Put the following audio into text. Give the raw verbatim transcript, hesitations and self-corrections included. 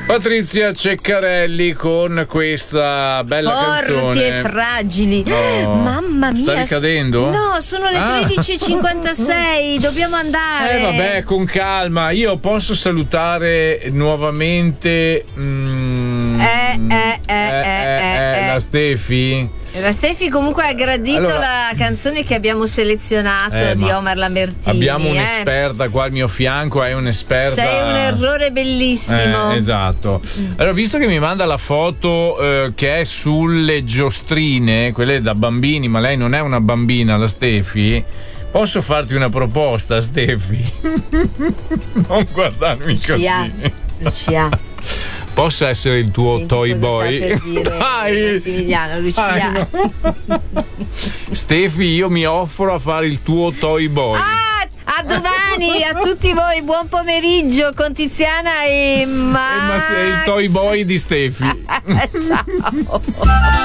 Patrizia Ceccarelli con questa bella Forti canzone. e fragili. Oh. Mamma mia. Sta ricadendo? No, sono le Ah. tredici e cinquantasei, dobbiamo andare. Eh vabbè, con calma. Io posso salutare nuovamente mm, Eh, eh, eh, eh, eh, eh. la Stefi. La Stefi comunque ha gradito Allora- la canzone che abbiamo selezionato Eh, di ma Omar Lambertini. Abbiamo eh. un'esperta qua al mio fianco, è un'esperta. Sei un errore bellissimo. Eh, esatto. Allora, visto che mi manda la foto eh, che è sulle giostrine, quelle da bambini, ma lei non è una bambina, la Stefi. Posso farti una proposta, Stefi? Non guardarmi Lucia, così. Lucia. Posso essere il tuo Senti toy cosa boy? sta per dire Dai! Massimiliano, Lucia. Dai, no. Stefi, io mi offro a fare il tuo toy boy. Ah, a domani a tutti voi, buon pomeriggio con Tiziana e Max. Eh, ma sei il toy boy di Stefi. Ciao.